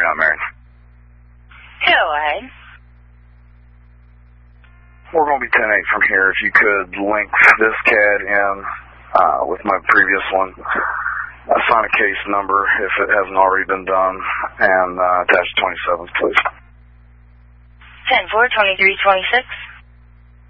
not married. Go ahead. We're going to be 10-8 from here. If you could link this CAD in with my previous one, assign a case number if it hasn't already been done, and attach 27, please. 10-4, 23-26.